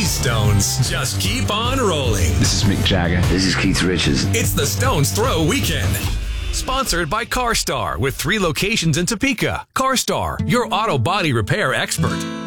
These Stones just keep on rolling. This is Mick Jagger. This is Keith Richards. It's the Stones Throw Weekend. Sponsored by CarStar with 3 locations in Topeka. CarStar, your auto body repair expert.